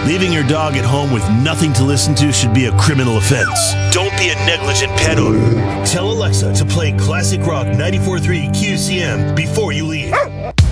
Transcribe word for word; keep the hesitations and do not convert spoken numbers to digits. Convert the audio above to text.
Leaving your dog at home with nothing to listen to should be a criminal offense. Don't be a negligent pet owner. Tell Alexa to play Classic Rock ninety-four point three Q C M before you leave.